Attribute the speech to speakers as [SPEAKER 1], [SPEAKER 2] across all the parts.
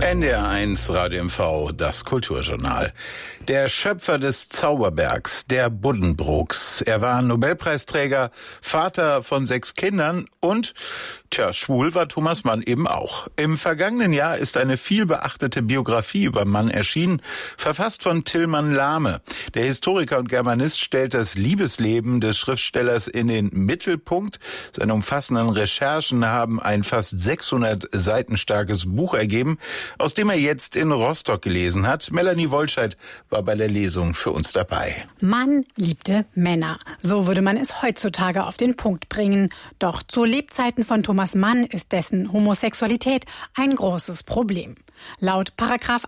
[SPEAKER 1] NDR1 Radio MV, das Kulturjournal. Der Schöpfer des Zauberbergs, der Buddenbrooks. Er war Nobelpreisträger, Vater von 6 Kindern und, schwul war Thomas Mann eben auch. Im vergangenen Jahr ist eine vielbeachtete Biografie über Mann erschienen, verfasst von Tilman Lahme. Der Historiker und Germanist stellt das Liebesleben des Schriftstellers in den Mittelpunkt. Seine umfassenden Recherchen haben ein fast 600 Seiten starkes Buch ergeben, aus dem er jetzt in Rostock gelesen hat. Melanie Wollscheid war bei der Lesung für uns dabei.
[SPEAKER 2] Mann liebte Männer. So würde man es heutzutage auf den Punkt bringen. Doch zu Lebzeiten von Thomas Mann ist dessen Homosexualität ein großes Problem. Laut Paragraph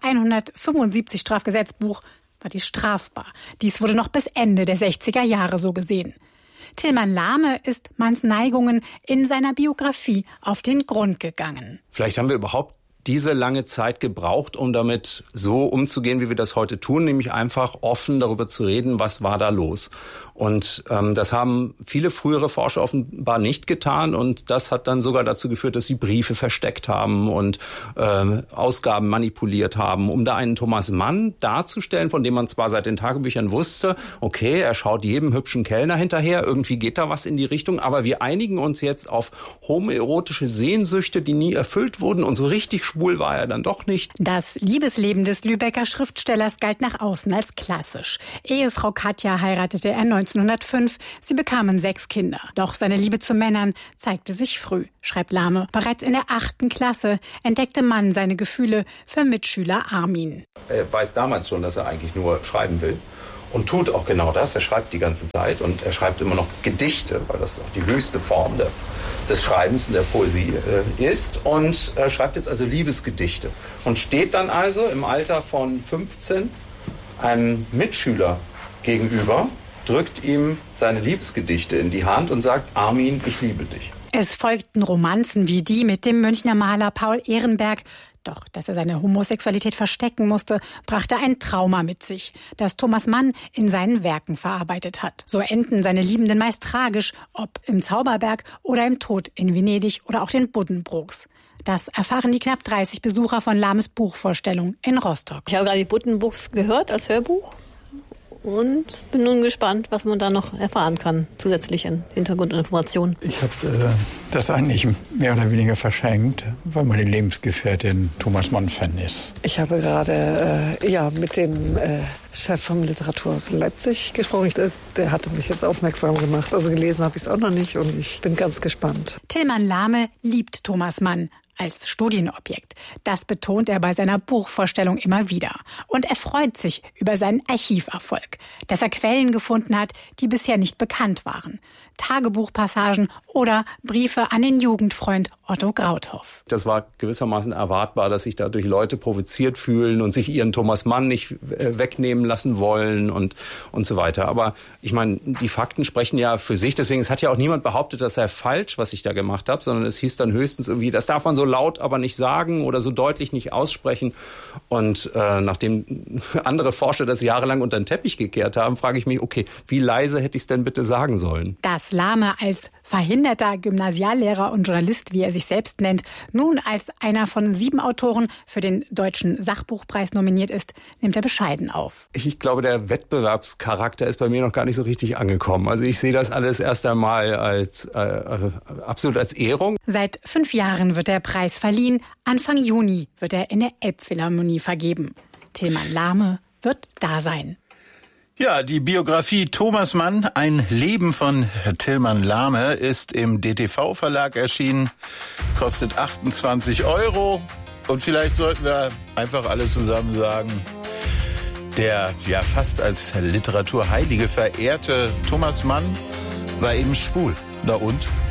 [SPEAKER 2] 175 Strafgesetzbuch war dies strafbar. Dies wurde noch bis Ende der 60er Jahre so gesehen. Tilman Lahme ist Manns Neigungen in seiner Biografie auf den Grund gegangen.
[SPEAKER 3] Vielleicht haben wir überhaupt diese lange Zeit gebraucht, um damit so umzugehen, wie wir das heute tun, nämlich einfach offen darüber zu reden, was war da los. Und das haben viele frühere Forscher offenbar nicht getan und das hat dann sogar dazu geführt, dass sie Briefe versteckt haben und Ausgaben manipuliert haben, um da einen Thomas Mann darzustellen, von dem man zwar seit den Tagebüchern wusste, okay, er schaut jedem hübschen Kellner hinterher, irgendwie geht da was in die Richtung, aber wir einigen uns jetzt auf homoerotische Sehnsüchte, die nie erfüllt wurden und so richtig schwul war er dann doch nicht.
[SPEAKER 2] Das Liebesleben des Lübecker Schriftstellers galt nach außen als klassisch. Ehefrau Katja heiratete er 1905. Sie bekamen 6 Kinder. Doch seine Liebe zu Männern zeigte sich früh, schreibt Lahme. Bereits in der 8. Klasse entdeckte Mann seine Gefühle für Mitschüler Armin.
[SPEAKER 3] Er weiß damals schon, dass er eigentlich nur schreiben will. Und tut auch genau das. Er schreibt die ganze Zeit und er schreibt immer noch Gedichte, weil das auch die höchste Form des Schreibens in der Poesie ist. Und er schreibt jetzt also Liebesgedichte. Und steht dann also im Alter von 15 einem Mitschüler gegenüber, drückt ihm seine Liebesgedichte in die Hand und sagt, Armin, ich liebe dich.
[SPEAKER 2] Es folgten Romanzen wie die mit dem Münchner Maler Paul Ehrenberg. Doch, dass er seine Homosexualität verstecken musste, brachte ein Trauma mit sich, das Thomas Mann in seinen Werken verarbeitet hat. So enden seine Liebenden meist tragisch, ob im Zauberberg oder im Tod in Venedig oder auch den Buddenbrooks. Das erfahren die knapp 30 Besucher von Lahmes Buchvorstellung in Rostock.
[SPEAKER 4] Ich habe gerade die Buddenbrooks gehört als Hörbuch und bin nun gespannt, was man da noch erfahren kann, zusätzlich an Hintergrundinformationen.
[SPEAKER 5] Ich habe das eigentlich mehr oder weniger verschenkt, weil meine Lebensgefährtin Thomas Mann-Fan ist.
[SPEAKER 6] Ich habe gerade mit dem Chef vom Literaturhaus Leipzig gesprochen. Der hatte mich jetzt aufmerksam gemacht. Also gelesen habe ich es auch noch nicht und ich bin ganz gespannt.
[SPEAKER 2] Tilman Lahme liebt Thomas Mann als Studienobjekt. Das betont er bei seiner Buchvorstellung immer wieder. Und er freut sich über seinen Archiverfolg, dass er Quellen gefunden hat, die bisher nicht bekannt waren. Tagebuchpassagen oder Briefe an den Jugendfreund Otto Grauthoff.
[SPEAKER 3] Das war gewissermaßen erwartbar, dass sich dadurch Leute provoziert fühlen und sich ihren Thomas Mann nicht wegnehmen lassen wollen und so weiter. Aber ich meine, die Fakten sprechen ja für sich. Deswegen, es hat ja auch niemand behauptet, das sei falsch, was ich da gemacht habe, sondern es hieß dann höchstens irgendwie, das darf man so laut aber nicht sagen oder so deutlich nicht aussprechen. Und nachdem andere Forscher das jahrelang unter den Teppich gekehrt haben, frage ich mich, okay, wie leise hätte ich es denn bitte sagen sollen?
[SPEAKER 2] Dass Lahme als verhinderter Gymnasiallehrer und Journalist, wie er sich selbst nennt, nun als einer von 7 Autoren für den Deutschen Sachbuchpreis nominiert ist, nimmt er bescheiden auf.
[SPEAKER 3] Ich glaube, der Wettbewerbscharakter ist bei mir noch gar nicht so richtig angekommen. Also ich sehe das alles erst einmal als absolut als Ehrung.
[SPEAKER 2] Seit 5 Jahren wird der Preis verliehen. Anfang Juni wird er in der Elbphilharmonie vergeben. Tilman Lahme wird da sein.
[SPEAKER 1] Ja, die Biografie Thomas Mann, ein Leben von Tilman Lahme, ist im DTV-Verlag erschienen, kostet 28 €. Und vielleicht sollten wir einfach alle zusammen sagen, der ja fast als Literaturheilige verehrte Thomas Mann war eben schwul. Na und?